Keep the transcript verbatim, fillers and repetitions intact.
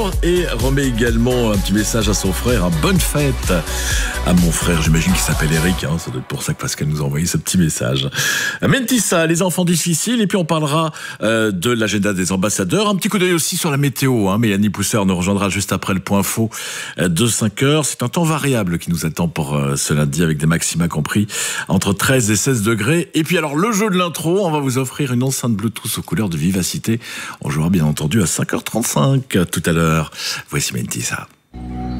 jour et remet également un petit message à son frère, un bonne fête à mon frère, j'imagine qu'il s'appelle Eric, hein, ça doit être pour ça que Pascal nous a envoyé ce petit message. Mentissa, les enfants difficiles, et puis on parlera euh, de l'agenda des ambassadeurs, un petit coup d'œil aussi sur la météo, hein. Mélanie Pousser nous rejoindra juste après le point faux de cinq heures. C'est un temps variable qui nous attend pour euh, ce lundi avec des maxima compris entre treize et seize degrés. Et puis alors le jeu de l'intro, on va vous offrir une enceinte Bluetooth aux couleurs de vivacité. On jouera bien entendu à cinq heures trente-cinq tout à l'heure. Voici Mentissa.